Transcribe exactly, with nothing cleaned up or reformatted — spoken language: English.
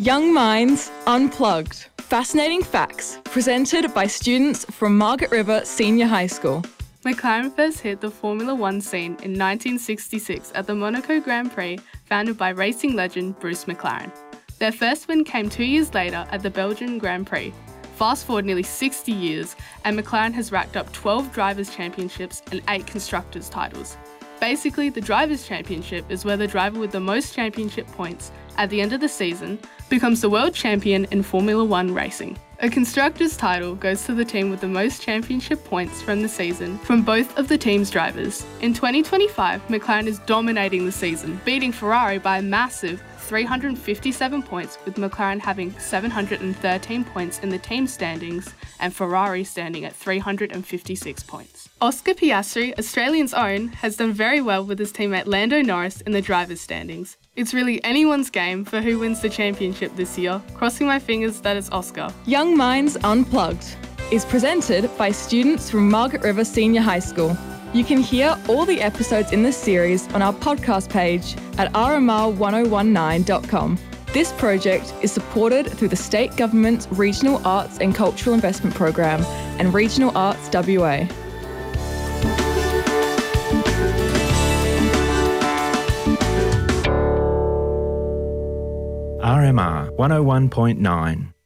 Young Minds Unplugged. Fascinating facts presented by students from Margaret River Senior High School. McLaren first hit the Formula One scene in nineteen sixty-six at the Monaco Grand Prix, founded by racing legend Bruce McLaren. Their first win came two years later at the Belgian Grand Prix. Fast forward nearly sixty years, and McLaren has racked up twelve Drivers' Championships and eight Constructors' titles. Basically, the Drivers' Championship is where the driver with the most championship points at the end of the season becomes the world champion in Formula One racing. A Constructors' title goes to the team with the most championship points from the season from both of the team's drivers. In twenty twenty-five, McLaren is dominating the season, beating Ferrari by a massive three hundred fifty-seven points, with McLaren having seven hundred thirteen points in the team standings and Ferrari standing at three hundred fifty-six points. Oscar Piastri, Australian's own, has done very well with his teammate Lando Norris in the drivers' standings. It's really anyone's game for who wins the championship this year, crossing my fingers that it's Oscar. Young Minds Unplugged is presented by students from Margaret River Senior High School. You can hear all the episodes in this series on our podcast page at r m r one oh one nine dot com. This project is supported through the State Government's Regional Arts and Cultural Investment Program and Regional Arts W A. R M R one oh one point nine